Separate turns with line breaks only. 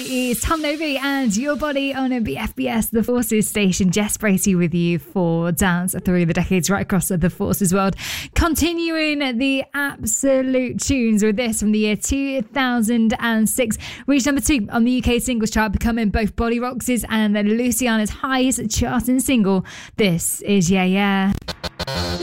It's Tom Novi and Your Body on a BFBS, the Forces station. Jess Bracey with you for Dance Through the Decades right across the Forces world. Continuing the absolute tunes with this from the year 2006. Reached number 2 on the UK singles chart, becoming both Body Rox's and Luciana's highest charting single. This is Yeah Yeah.